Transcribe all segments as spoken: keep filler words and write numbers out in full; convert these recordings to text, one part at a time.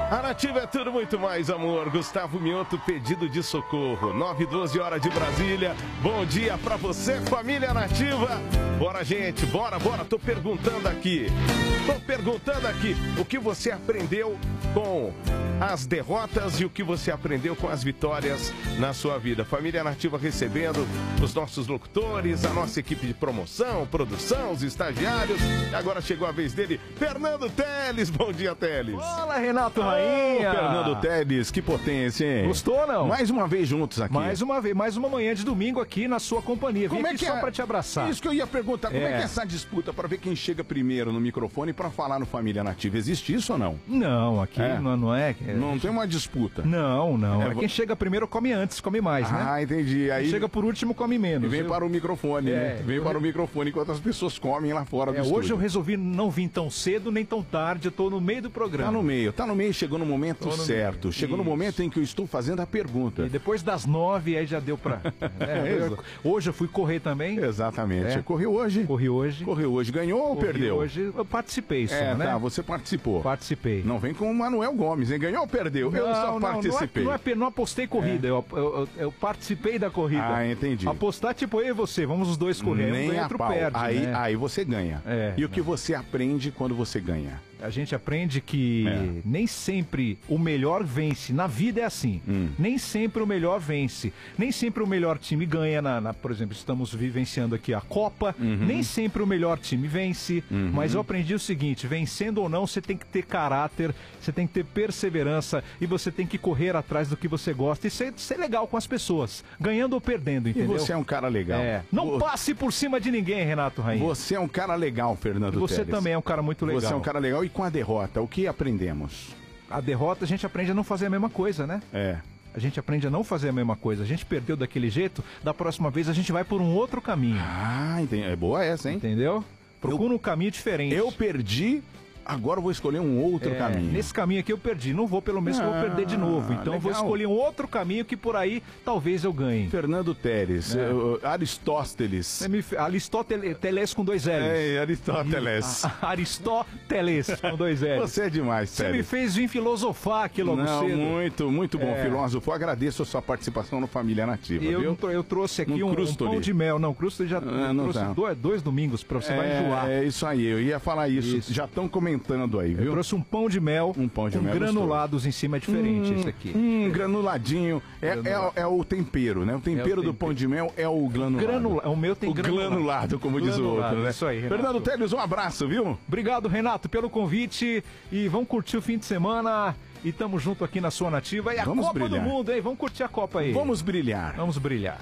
A Nativa é tudo muito mais, amor. Gustavo Mioto, pedido de socorro. nove e doze horas de Brasília. Bom dia pra você, família Nativa. Bora, gente, bora, bora. Tô perguntando aqui. Tô perguntando aqui o que você aprendeu com as derrotas e o que você aprendeu com as vitórias na sua vida. Família Nativa recebendo os nossos locutores, a nossa equipe de promoção, produção, os estagiários. E agora chegou a vez dele, Fernando Teles. Bom dia, Teles. Fala, Renato Rainha. Ô, Fernando Teles, que potência, hein? Gostou, não? Mais uma vez juntos aqui. Mais uma vez, mais uma manhã de domingo aqui na sua companhia. Vim Como aqui é que só é? pra te abraçar. Isso que eu ia perguntar, como é, É. que é essa disputa pra ver quem chega primeiro no microfone pra falar no Família Nativa? Existe isso ou não? Não, aqui É. não, não é... é- Não tem uma disputa. Não, não. É, É, quem chega primeiro come antes, come mais, né? Ah, entendi. Aí Quem chega por último come menos. e vem Eu- para o microfone, É, né? Vem eu- para o microfone enquanto as pessoas comem lá fora do É, estúdio. hoje eu resolvi não vir tão cedo nem tão tarde, eu tô no meio do programa. Tá no meio, tá no meio, chegou no momento Tô no certo. meio. Chegou no Isso. momento em que eu estou fazendo a pergunta. E depois das nove, aí já deu pra... É, eu- hoje eu fui correr também. Exatamente. É. Correu hoje? Corri hoje. Correu hoje. Ganhou ou Corri perdeu? Hoje eu participei, só, É, né? tá, você participou. Participei. Não vem com o Manuel Gomes, hein? Ganhou ou perdeu? eu só não, participei. Não, é, não, é, não apostei corrida, eu, eu, eu- eu participei da corrida. Ah, entendi. Apostar tipo eu e você, vamos os dois correr. Nem um ganha, a outro pau. perde, aí, né? aí você ganha. É, e o que você aprende quando você ganha? A gente aprende que É. nem sempre o melhor vence. Na vida é assim. Hum. Nem sempre o melhor vence. Nem sempre o melhor time ganha. Na, na- por exemplo, estamos vivenciando aqui a Copa. Uhum. Nem sempre o melhor time vence. Mas eu aprendi o seguinte: vencendo ou não, você tem que ter caráter, você tem que ter perseverança e você tem que correr atrás do que você gosta e ser, ser legal com as pessoas. Ganhando ou perdendo, E entendeu? você é um cara legal. É. Não Vo- passe por cima de ninguém, Renato Rainha. Você é um cara legal, Fernando E você Teles. também é um cara muito legal. Você é um cara legal. E com a derrota, o que aprendemos? A derrota, a gente aprende a não fazer a mesma coisa, né? É. A gente aprende a não fazer a mesma coisa. A gente perdeu daquele jeito, da próxima vez a gente vai por um outro caminho. Ah, entendi. É boa essa, hein? Entendeu? Procura um caminho diferente. Eu perdi, agora eu vou escolher um outro É, caminho. Nesse caminho aqui eu perdi. Não vou pelo mesmo que eu vou perder de novo. Ah, Então eu vou legal. escolher um outro caminho que por aí talvez eu ganhe. Fernando Teles, É. eh, uh, Aristóteles. Você me fe- Aristóteles com dois L's. É, Aristóteles. A- Aristóteles com dois L's. Você é demais, Você me Teles. fez vir filosofar aqui logo Não, cedo. muito, muito bom, É. filósofo. Agradeço a sua participação no Família Nativa, Eu, viu? não tro- eu trouxe aqui No um, um crustoli. pão de mel. Não, crustoli já Ah, eu não trouxe tá. dois, dois domingos pra você vai enjoar. É, é isso aí, eu ia falar isso. Isso. Já estão comentando aí, Eu viu? trouxe um pão de mel Um pão de com mel granulados em cima, é diferente esse aqui. Hum, granuladinho. É, é, Granulado. é o tempero, né? O tempero do tempero. pão de mel é o granulado. Granula- o meu tem o granulado. granulado, como diz o Granulado, outro, né? isso aí, Renato. Fernando Teles, um abraço, viu? Obrigado, Renato, pelo convite. E vamos curtir o fim de semana. E tamo junto aqui na sua Nativa. E a Vamos Copa brilhar. do Mundo, hein? Vamos curtir a Copa aí. Vamos brilhar. Vamos brilhar.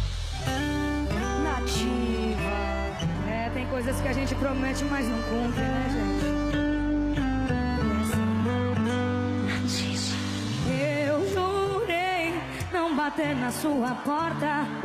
Nativa. É, tem coisas que a gente promete, mas não cumpre, né, gente? Eu jurei não bater na sua porta,